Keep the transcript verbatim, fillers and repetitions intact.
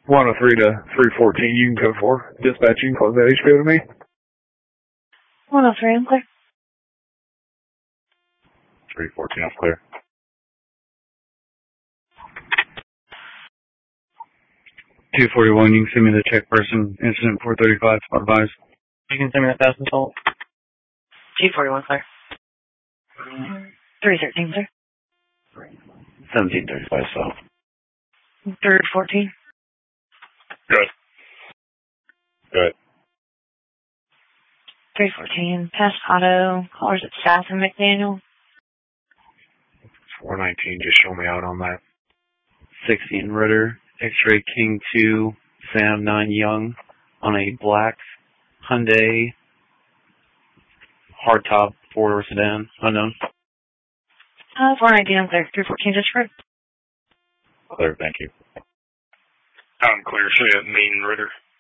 one oh three to three fourteen, you can go for. Dispatch, you can close that H P O to me. one oh three, I'm clear. three fourteen, I'm clear. two forty-one, you can send me the check person, incident four thirty-five, advise. You can send me the fast assault. two forty-one, clear. three thirteen, sir. seventeen thirty-five, so. three fourteen. Good. Good. three fourteen, past auto, callers at Staff and McDaniel. four nineteen, just show me out on that. sixteen Ritter, X-Ray King two, Sam nine Young, on a black Hyundai hardtop four-door sedan, unknown. Uh, four nineteen, I'm clear. three fourteen, just for Clear, thank you. I'm clear. Show you that main Ritter.